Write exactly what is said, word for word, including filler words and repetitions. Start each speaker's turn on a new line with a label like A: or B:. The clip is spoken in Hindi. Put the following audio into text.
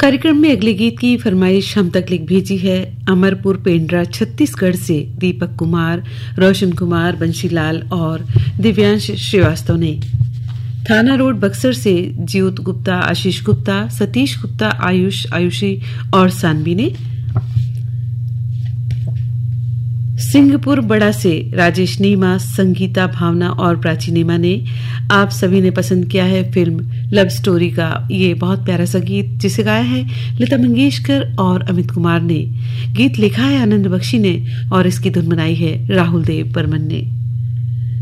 A: कार्यक्रम में अगले गीत की फरमाइश हम तक लिख भेजी है अमरपुर पेंड्रा छत्तीसगढ़ से दीपक कुमार, रोशन कुमार, बंशीलाल और दिव्यांश श्रीवास्तव ने। थाना रोड बक्सर से ज्योत गुप्ता, आशीष गुप्ता, सतीश गुप्ता, आयुष, आयुषी और सानवी ने। सिंहपुर बड़ा से राजेश नीमा, संगीता भावना और प्राची नीमा ने आप सभी ने पसंद किया है फिल्म लव स्टोरी का ये बहुत प्यारा सा गीत, जिसे गाया है लता मंगेशकर और अमित कुमार ने। गीत लिखा है आनंद बख्शी ने और इसकी धुन बनाई है राहुल देव बर्मन ने।